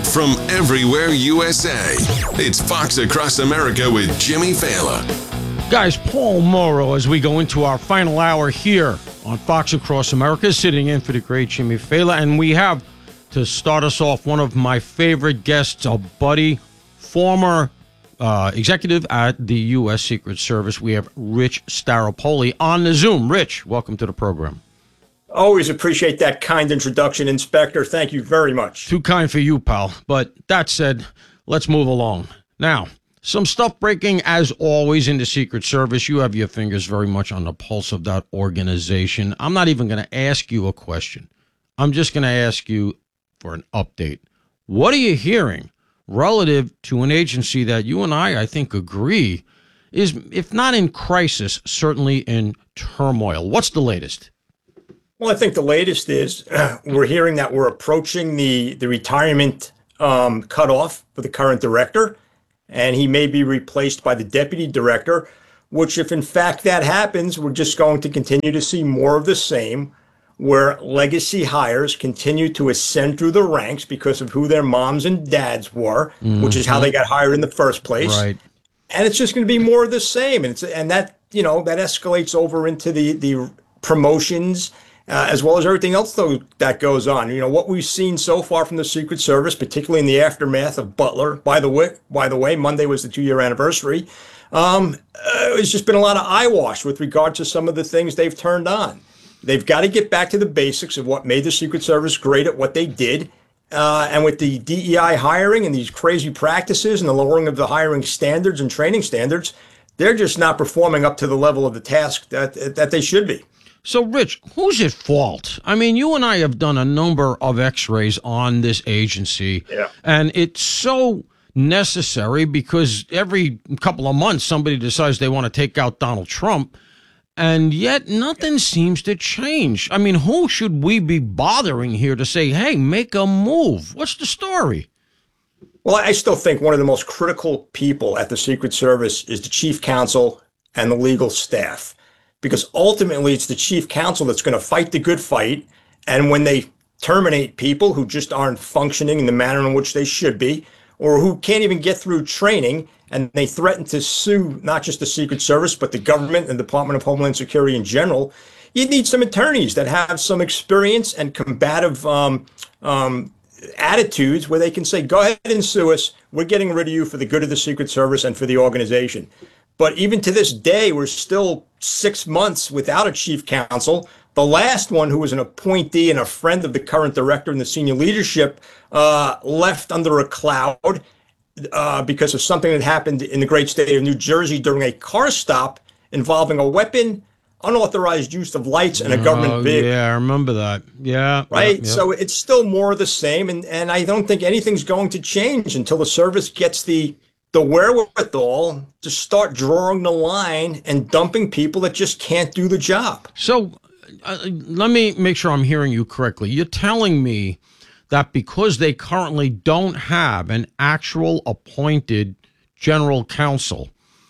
from everywhere USA. It's Fox Across America with Jimmy Failla. Guys, Paul Mauro, as we go into our final hour here on Fox Across America, sitting in for the great Jimmy Failla. And we have, to start us off, one of my favorite guests, a buddy, former executive at the U.S. Secret Service. We have Rich Staropoli on the Zoom. Rich, welcome to the program. Always appreciate that kind introduction, Inspector. Thank you very much. Too kind for you, pal. But that said, let's move along. Now, some stuff breaking, as always, in the Secret Service. You have your fingers very much on the pulse of that organization. I'm not even going to ask you a question. I'm just going to ask you for an update. What are you hearing relative to an agency that you and I think, agree is, if not in crisis, certainly in turmoil? What's the latest? Well, I think the latest is we're hearing that we're approaching the retirement cutoff for the current director, and he may be replaced by the deputy director, which, if in fact that happens, we're just going to continue to see more of the same, where legacy hires continue to ascend through the ranks because of who their moms and dads were, which is how they got hired in the first place. Right. And it's just going to be more of the same. And that escalates over into the promotions, as well as everything else, though, that goes on. What we've seen so far from the Secret Service, particularly in the aftermath of Butler, by the way, Monday was the 2-year anniversary. It's just been a lot of eyewash with regard to some of the things they've turned on. They've got to get back to the basics of what made the Secret Service great at what they did. And with the DEI hiring and these crazy practices and the lowering of the hiring standards and training standards, they're just not performing up to the level of the task that they should be. So, Rich, who's at fault? I mean, you and I have done a number of x-rays on this agency, and it's so necessary because every couple of months somebody decides they want to take out Donald Trump, and yet nothing seems to change. I mean, who should we be bothering here to say, hey, make a move? What's the story? Well, I still think one of the most critical people at the Secret Service is the chief counsel and the legal staff. Because ultimately, it's the chief counsel that's going to fight the good fight. And when they terminate people who just aren't functioning in the manner in which they should be, or who can't even get through training, and they threaten to sue not just the Secret Service, but the government and the Department of Homeland Security in general, you need some attorneys that have some experience and combative attitudes where they can say, go ahead and sue us. We're getting rid of you for the good of the Secret Service and for the organization. But even to this day, we're still 6 months without a chief counsel. The last one, who was an appointee and a friend of the current director and the senior leadership, left under a cloud because of something that happened in the great state of New Jersey during a car stop involving a weapon, unauthorized use of lights, and a government vehicle. Yeah, I remember that. Yeah. Right? Yeah. So it's still more of the same. And I don't think anything's going to change until the service gets the wherewithal to start drawing the line and dumping people that just can't do the job. So let me make sure I'm hearing you correctly. You're telling me that because they currently don't have an actual appointed general counsel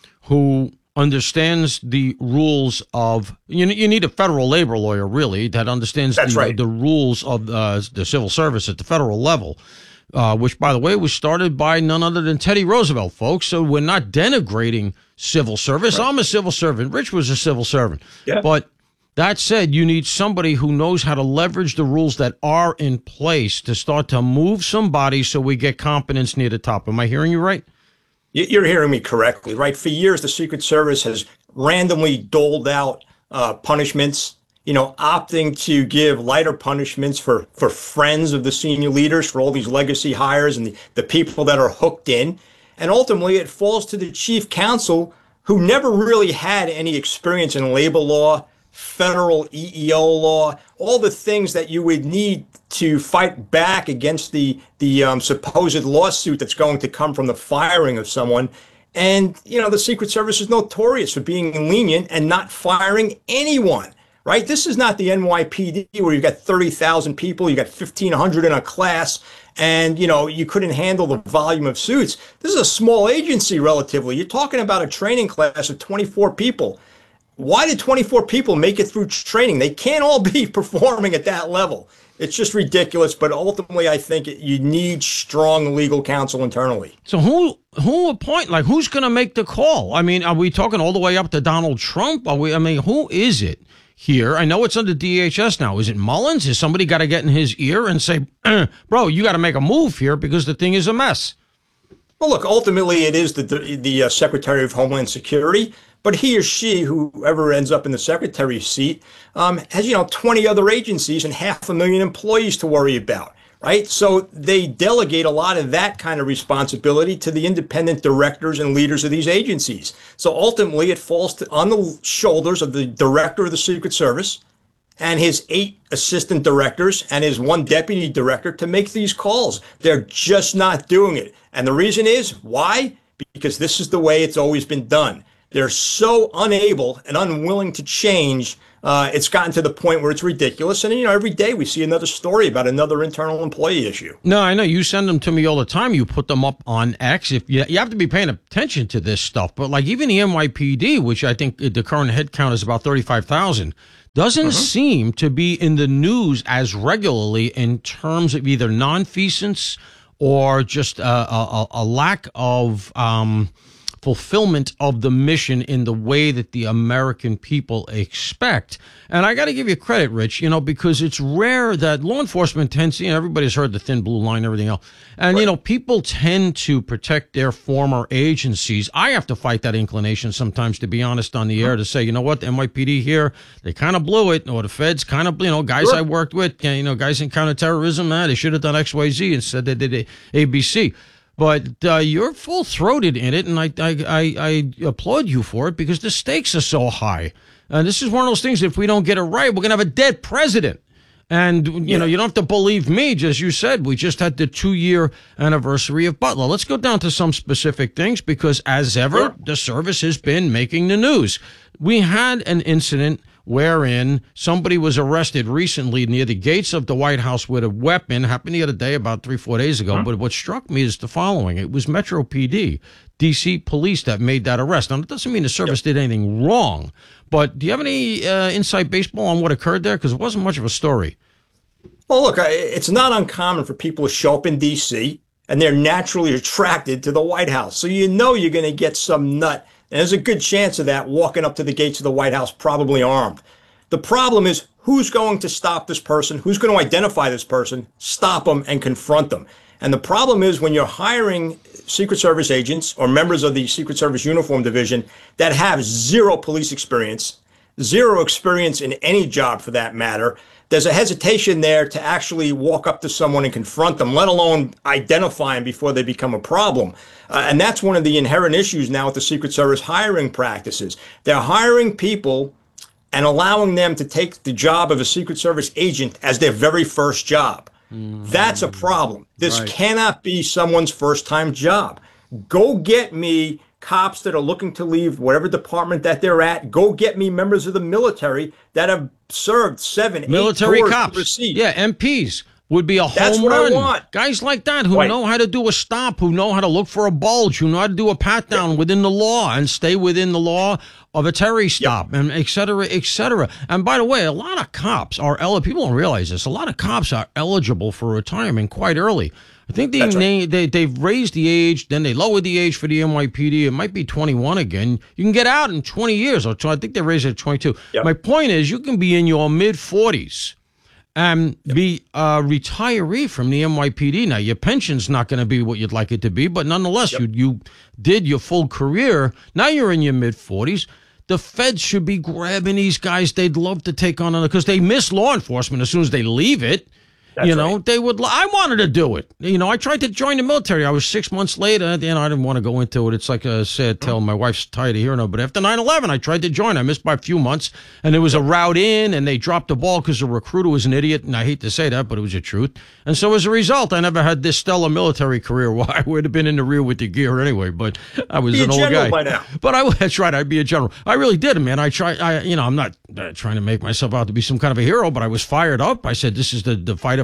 who understands the rules of, you need a federal labor lawyer, really, that understands the rules of the civil service at the federal level. Which, by the way, was started by none other than Teddy Roosevelt, folks. So we're not denigrating civil service. Right. I'm a civil servant. Rich was a civil servant. Yeah. But that said, you need somebody who knows how to leverage the rules that are in place to start to move somebody so we get competence near the top. Am I hearing you right? You're hearing me correctly, right? For years, the Secret Service has randomly doled out punishments, opting to give lighter punishments for friends of the senior leaders, for all these legacy hires and the people that are hooked in. And ultimately, it falls to the chief counsel, who never really had any experience in labor law, federal EEO law, all the things that you would need to fight back against the supposed lawsuit that's going to come from the firing of someone. And, the Secret Service is notorious for being lenient and not firing anyone. Right? This is not the NYPD where you've got 30,000 people, you got 1,500 in a class, and, you couldn't handle the volume of suits. This is a small agency relatively. You're talking about a training class of 24 people. Why did 24 people make it through training? They can't all be performing at that level. It's just ridiculous. But ultimately, I think you need strong legal counsel internally. So who's going to make the call? I mean, are we talking all the way up to Donald Trump? Who is it here? I know it's under DHS now. Is it Mullins? Has somebody got to get in his ear and say, bro, you got to make a move here because the thing is a mess? Well, look, ultimately, it is the Secretary of Homeland Security. But he or she, whoever ends up in the secretary's seat, has, 20 other agencies and 500,000 employees to worry about, right? So they delegate a lot of that kind of responsibility to the independent directors and leaders of these agencies. So ultimately, it falls on the shoulders of the director of the Secret Service and his 8 assistant directors and his 1 deputy director to make these calls. They're just not doing it. And the reason is, why? Because this is the way it's always been done. They're so unable and unwilling to change. It's gotten to the point where it's ridiculous. And, every day we see another story about another internal employee issue. No, I know. You send them to me all the time. You put them up on X. If you have to be paying attention to this stuff. But like even the NYPD, which I think the current head count is about 35,000, doesn't seem to be in the news as regularly in terms of either nonfeasance or just a lack of fulfillment of the mission in the way that the American people expect. And I got to give you credit, Rich, because it's rare that law enforcement tends to, everybody's heard the thin blue line and everything else. And, right. People tend to protect their former agencies. I have to fight that inclination sometimes, to be honest, on the air to say, you know what, the NYPD here, they kind of blew it. Or the feds kind of, guys Sure. I worked with, guys in counterterrorism, they should have done X, Y, Z instead they did ABC. But you're full-throated in it, and I applaud you for it because the stakes are so high. This is one of those things, if we don't get it right, we're going to have a dead president. And, you don't have to believe me, just you said, we just had the 2-year anniversary of Butler. Let's go down to some specific things because, as ever, the service has been making the news. We had an incident wherein somebody was arrested recently near the gates of the White House with a weapon. Happened the other day, about 3-4 days ago. But what struck me is the following. It was Metro PD, D.C. police that made that arrest. Now, it doesn't mean the service did anything wrong. But do you have any inside baseball on what occurred there? Because it wasn't much of a story. Well, look, it's not uncommon for people to show up in D.C. and they're naturally attracted to the White House. So you're going to get some nut. And there's a good chance of that walking up to the gates of the White House probably armed. The problem is who's going to stop this person? Who's going to identify this person, stop them, and confront them? And the problem is when you're hiring Secret Service agents or members of the Secret Service Uniform Division that have zero police experience, zero experience in any job for that matter, there's a hesitation there to actually walk up to someone and confront them, let alone identify them before they become a problem. And that's one of the inherent issues now with the Secret Service hiring practices. They're hiring people and allowing them to take the job of a Secret Service agent as their very first job. That's a problem. This cannot be someone's first time job. Go get me cops that are looking to leave whatever department that they're at. Go get me members of the military that have served 7, 8 military tours cops. to receive. Yeah, MPs would be a That's home what run. I want. Guys like that who know how to do a stop, who know how to look for a bulge, who know how to do a pat down within the law and stay within the law of a Terry stop, and et cetera, et cetera. And by the way, a lot of cops are eligible. People don't realize this. A lot of cops are eligible for retirement quite early. I think they've raised the age, then they lowered the age for the NYPD. It might be 21 again. You can get out in 20 years. I think they raised it at 22. Yep. My point is, you can be in your mid-40s and be a retiree from the NYPD. Now, your pension's not going to be what you'd like it to be, but nonetheless, you did your full career. Now you're in your mid-40s. The feds should be grabbing these guys. They'd love to take on because they miss law enforcement as soon as they leave it. Right. They would. I wanted to do it. I tried to join the military. I was 6 months later. I didn't want to go into it. It's like a sad tale. My wife's tired of hearing it. But after 9/11, I tried to join. I missed by a few months, and there was a route in, and they dropped the ball because the recruiter was an idiot. And I hate to say that, but it was the truth. And so as a result, I never had this stellar military career. Well, I would have been in the rear with the gear anyway. But I was an old guy. By now. But that's right. I'd be a general. I really did, man. I tried. I'm not trying to make myself out to be some kind of a hero, but I was fired up. I said, "This is the fight of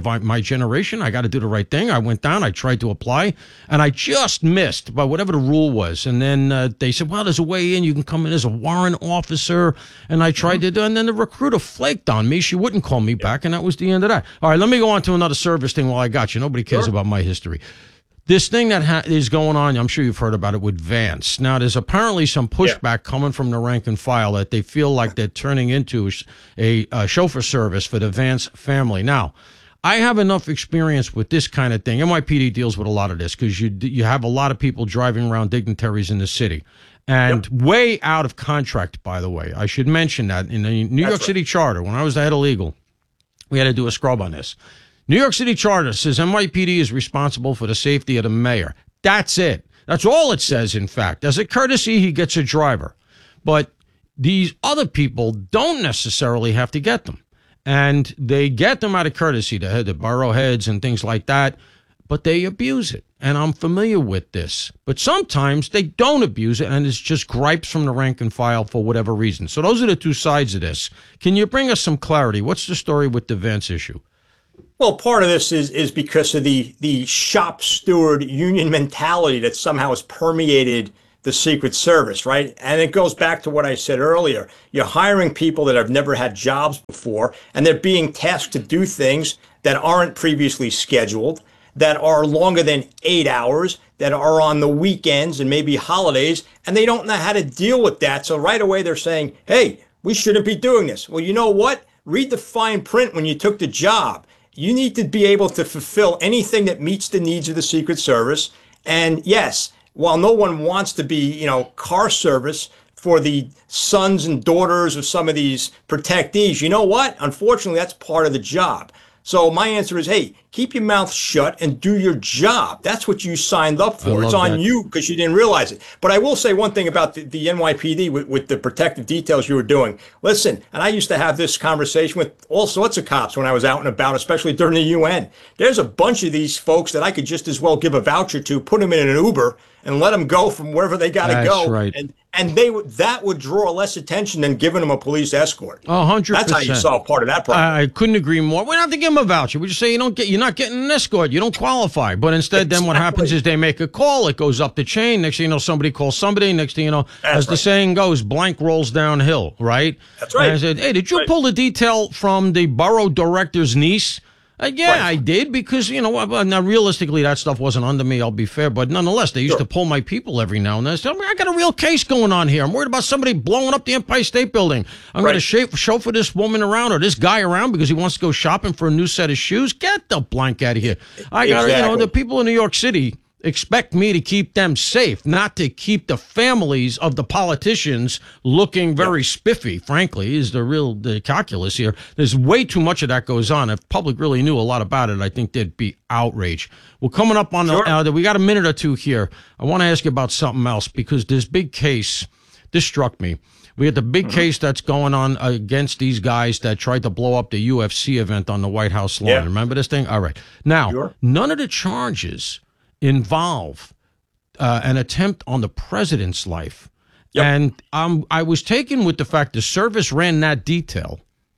my generation. I got to do the right thing. I went down. I tried to apply, and I just missed by whatever the rule was. And then they said, well, there's a way in. You can come in as a warrant officer. And I tried to do, and then the recruiter flaked on me. She wouldn't call me back, and that was the end of that. All right, let me go on to another service thing while I got you. Nobody cares about my history. This thing that is going on, I'm sure you've heard about it with Vance. Now, there's apparently some pushback coming from the rank and file that they feel like they're turning into a chauffeur service for the Vance family. Now, I have enough experience with this kind of thing. NYPD deals with a lot of this because you have a lot of people driving around dignitaries in the city. And way out of contract, by the way. I should mention that in the New York City Charter, when I was the head of legal, we had to do a scrub on this. New York City Charter says NYPD is responsible for the safety of the mayor. That's it. That's all it says, in fact. As a courtesy, he gets a driver. But these other people don't necessarily have to get them. And they get them out of courtesy, the borough heads and things like that, but they abuse it. And I'm familiar with this. But sometimes they don't abuse it, and it's just gripes from the rank and file for whatever reason. So those are the two sides of this. Can you bring us some clarity? What's the story with the Vance issue? Well, part of this is because of the shop steward union mentality that somehow has permeated the Secret Service, right? And it goes back to what I said earlier. You're hiring people that have never had jobs before, and they're being tasked to do things that aren't previously scheduled, that are longer than 8 hours, that are on the weekends and maybe holidays, and they don't know how to deal with that. So right away they're saying, hey, we shouldn't be doing this. Well, you know what? Read the fine print when you took the job. You need to be able to fulfill anything that meets the needs of the Secret Service. And yes, while no one wants to be, car service for the sons and daughters of some of these protectees, you know what? Unfortunately, that's part of the job. So my answer is, hey, keep your mouth shut and do your job. That's what you signed up for. It's on you because you didn't realize it. But I will say one thing about the NYPD with the protective details you were doing. Listen, and I used to have this conversation with all sorts of cops when I was out and about, especially during the UN. There's a bunch of these folks that I could just as well give a voucher to, put them in an Uber, and let them go from wherever they got to go. Right. And that would draw less attention than giving them a police escort. 100%. That's how you solve part of that problem. I couldn't agree more. We don't have to give them a voucher. We just say you're not getting an escort. You don't qualify. But instead, then what happens is they make a call. It goes up the chain. Next thing you know, somebody calls somebody. Next thing you know, as the saying goes, blank rolls downhill. Right. That's right. And I said, hey, did you pull the detail from the borough director's niece? Yeah, I did, because, now realistically, that stuff wasn't under me, I'll be fair. But nonetheless, they used to pull my people every now and then. So, I got a real case going on here. I'm worried about somebody blowing up the Empire State Building. I'm going to chauffeur this woman around or this guy around because he wants to go shopping for a new set of shoes. Get the blank out of here. I got the people in New York City expect me to keep them safe, not to keep the families of the politicians looking very spiffy, frankly, is the calculus here. There's way too much of that goes on. If public really knew a lot about it, I think there'd be outrage. Well, coming up on we got a minute or two here. I want to ask you about something else, because this big case, this struck me. We had the big case that's going on against these guys that tried to blow up the UFC event on the White House lawn. Yeah. Remember this thing? All right. Now, none of the charges involve an attempt on the president's life. Yep. And I was taken with the fact the service ran that detail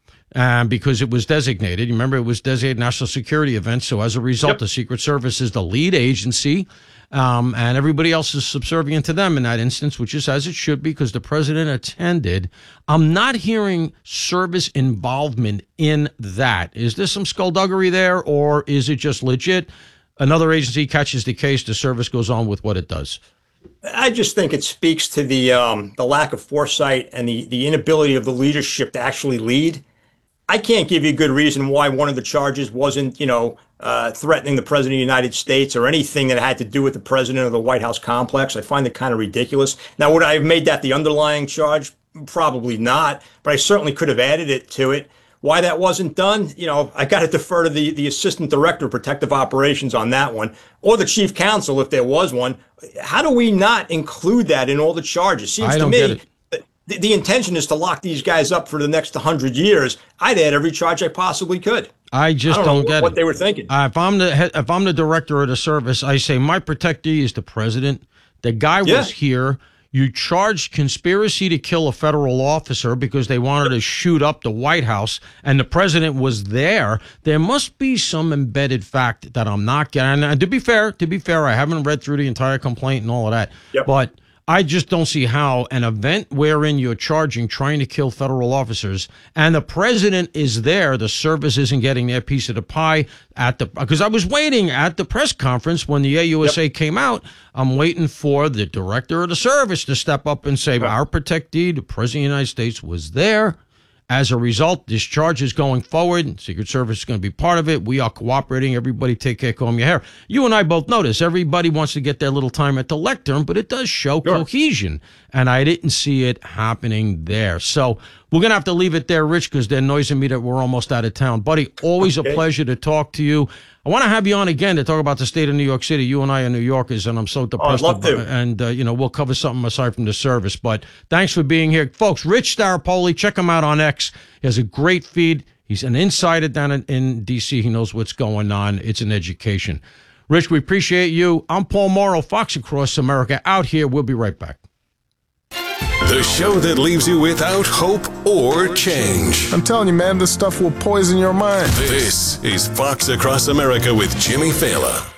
because it was designated. You remember, it was designated national security event. So as a result, the Secret Service is the lead agency, and everybody else is subservient to them in that instance, which is as it should be, because the president attended. I'm not hearing service involvement in that. Is there some skullduggery there, or is it just legit? Another agency catches the case, the service goes on with what it does. I just think it speaks to the lack of foresight and the inability of the leadership to actually lead. I can't give you a good reason why one of the charges wasn't, threatening the president of the United States or anything that had to do with the president of the White House complex. I find it kind of ridiculous. Now, would I have made that the underlying charge? Probably not, but I certainly could have added it to it. Why that wasn't done, I got to defer to the assistant director of protective operations on that one, or the chief counsel if there was one. How do we not include that in all the charges? Seems to me the intention is to lock these guys up for the next 100 years. I'd add every charge I possibly could. I just don't get what they were thinking. If I'm the director of the service, I say my protectee is the president. The guy was here. You charged conspiracy to kill a federal officer because they wanted to shoot up the White House, and the president was there. There must be some embedded fact that I'm not getting. And to be fair, I haven't read through the entire complaint and all of that. Yep. But I just don't see how an event wherein you're trying to kill federal officers, and the president is there, the service isn't getting their piece of the pie because I was waiting at the press conference when the AUSA came out. I'm waiting for the director of the service to step up and say, our protectee, the president of the United States, was there. As a result, this charge is going forward. Secret Service is going to be part of it. We are cooperating. Everybody take care, comb your hair. You and I both know this. Everybody wants to get their little time at the lectern, but it does show cohesion. And I didn't see it happening there. So we're going to have to leave it there, Rich, because they're noising me that we're almost out of town. Buddy, always a pleasure to talk to you. I want to have you on again to talk about the state of New York City. You and I are New Yorkers, and I'm so depressed. I'd love to. And, we'll cover something aside from the service. But thanks for being here. Folks, Rich Staropoli, check him out on X. He has a great feed. He's an insider down in D.C. He knows what's going on. It's an education. Rich, we appreciate you. I'm Paul Morrow, Fox Across America, out here. We'll be right back. The show that leaves you without hope or change. I'm telling you, man, this stuff will poison your mind. This is Fox Across America with Jimmy Failla.